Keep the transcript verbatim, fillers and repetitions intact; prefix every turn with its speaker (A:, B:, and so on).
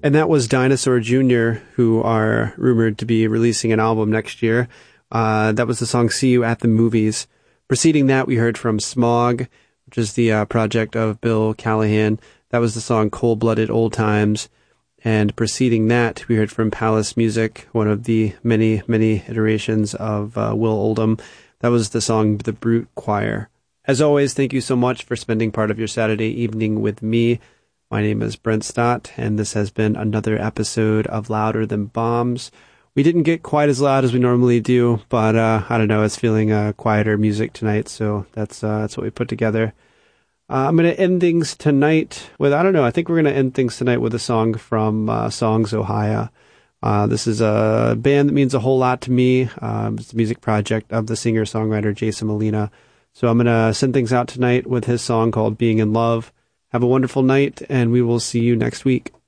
A: And that was Dinosaur Junior, who are rumored to be releasing an album next year. Uh, that was the song See You at the Movies. Preceding that, we heard from Smog, which is the uh, project of Bill Callahan. That was the song Cold-Blooded Old Times. And preceding that, we heard from Palace Music, one of the many, many iterations of uh, Will Oldham. That was the song The Brute Choir. As always, thank you so much for spending part of your Saturday evening with me. My name is Brent Stott, and this has been another episode of Louder Than Bombs. We didn't get quite as loud as we normally do, but uh, I don't know, it's feeling uh, quieter music tonight, so that's uh, that's what we put together. Uh, I'm going to end things tonight with, I don't know, I think we're going to end things tonight with a song from uh, Songs Ohio. Uh, this is a band that means a whole lot to me. Um, it's a music project of the singer-songwriter Jason Molina. So I'm going to send things out tonight with his song called Being in Love. Have a wonderful night, and we will see you next week.